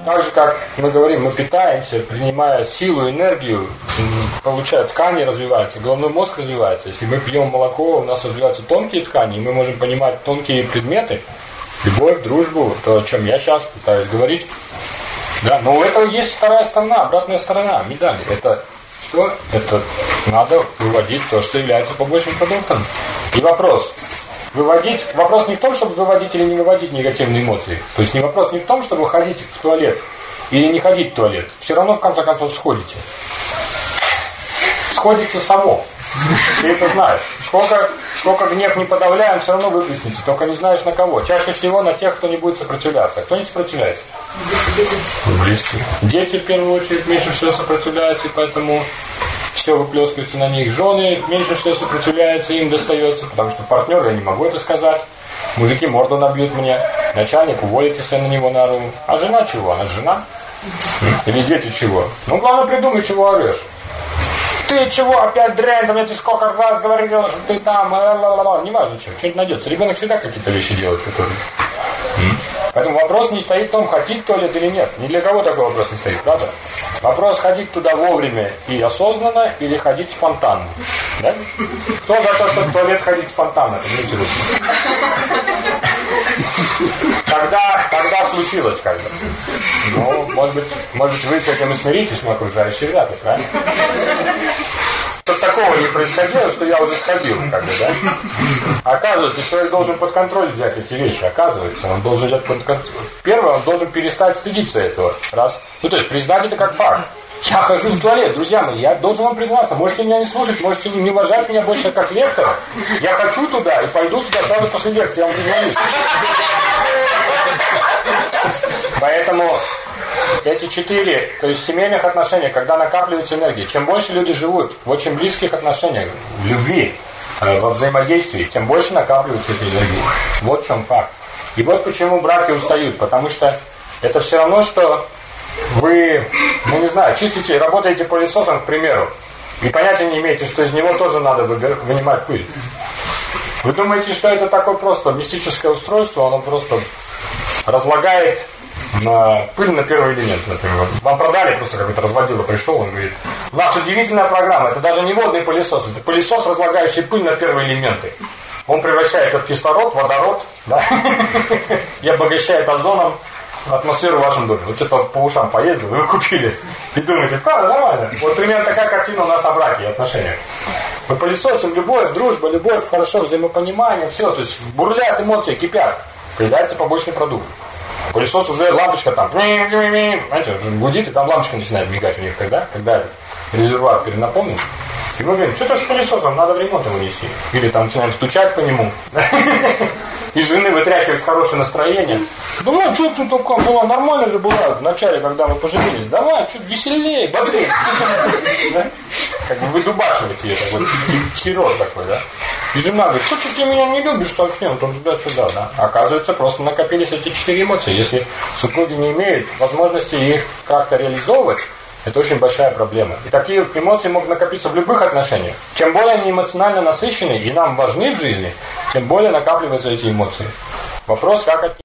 Так же, как мы говорим, мы питаемся, принимая силу, энергию, получая ткани, развиваются, головной мозг развивается. Если мы пьем молоко, у нас развиваются тонкие ткани, и мы можем понимать тонкие предметы, любовь, дружбу, то, о чем я сейчас пытаюсь говорить. Да, но у этого есть вторая сторона, обратная сторона медали. Это что? Это надо выводить то, что является побочным продуктом. И вопрос не в том, чтобы выводить или не выводить негативные эмоции. То есть вопрос не в том, чтобы ходить в туалет или не ходить в туалет. Все равно в конце концов сходите. Сходится само. Ты это знаешь. Сколько гнев не подавляем, все равно выплеснется. Только не знаешь на кого. Чаще всего на тех, кто не будет сопротивляться. Кто не сопротивляется? Близкие. Дети в первую очередь меньше всего сопротивляются, и поэтому все выплескивается на них. Жены меньше всего сопротивляются, им достается, потому что партнеры, я не могу это сказать. Мужики морду набьют мне, начальник уволит, если я на него наору. А жена чего? Она жена? Или дети чего? Ну, главное придумай, чего орешь. Ты чего опять дрянь, там я тебе сколько раз говорил, что ты там, не важно чего, что-нибудь найдется. Ребенок всегда какие-то вещи делает, которые... Поэтому вопрос не стоит в том, ходить в туалет или нет. Ни для кого такой вопрос не стоит, правда? Вопрос, ходить туда вовремя и осознанно, или ходить спонтанно. Да? Кто за то, чтобы в туалет ходить спонтанно? Это интересно. Когда случилось как-то? Ну, может быть, вы с этим и смиритесь, но окружающие вряд ли, правильно? Что такого не происходило, что я уже сходил, как бы, да? Оказывается, человек должен под контроль взять эти вещи. Оказывается, он должен взять под контроль. Первое, он должен перестать стыдиться этого. Раз. Ну, то есть, признать это как факт. Я хожу в туалет, друзья мои, я должен вам признаться. Можете меня не слушать, можете не уважать меня больше как лектора. Я хочу туда и пойду туда сразу после лекции, я вам признаюсь. Поэтому эти 4, то есть в семейных отношениях, когда накапливается энергия, чем больше люди живут в очень близких отношениях, в любви, во взаимодействии, тем больше накапливается эта энергия. Вот в чем факт. И вот почему браки устают, потому что это все равно, что вы, ну не знаю, чистите, работаете пылесосом, к примеру, и понятия не имеете, что из него тоже надо вынимать пыль. Вы думаете, что это такое просто мистическое устройство, оно просто разлагает пыль на первый элемент, например. Вам продали, просто какой-то разводила пришел, он говорит, у нас удивительная программа, это даже не водный пылесос, это пылесос, разлагающий пыль на первые элементы. Он превращается в кислород, водород, да? И обогащает озоном атмосферу в вашем доме. Вот что-то по ушам поездил, вы купили. И думаете, правда, нормально. Вот примерно такая картина у нас о браке и отношениях. Мы пылесосим любовь, дружба, любовь, хорошо, взаимопонимание, все. То есть бурлят эмоции, кипят. Появляется побочный продукт. Пылесос уже, лампочка там, знаете, уже гудит, и там лампочка начинает мигать у них, когда этот резервуар перенаполнен. И мы говорим, что-то с пылесосом, надо в ремонт его нести. Или там начинаем стучать по нему. И жены вытряхивать хорошее настроение. Давай, что ты такое было? Нормально же было в начале, когда мы поженились. Давай, что веселее, бодрее. Как бы выдубашивать ее, такой террор такой, да. И жена говорит, что ты меня не любишь совсем, то туда-сюда, да. Оказывается, просто накопились эти 4 эмоции. Если супруги не имеют возможности их как-то реализовывать, это очень большая проблема. И такие эмоции могут накопиться в любых отношениях. Чем более они эмоционально насыщены и нам важны в жизни, тем более накапливаются эти эмоции. Вопрос, как от них